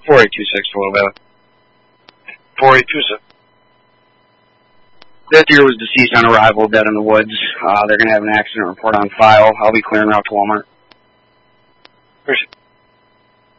4826 to Low Valley. 4826. That deer was deceased on arrival, dead in the woods. They're going to have an accident report on file. I'll be clearing out to Walmart. Appreciate it.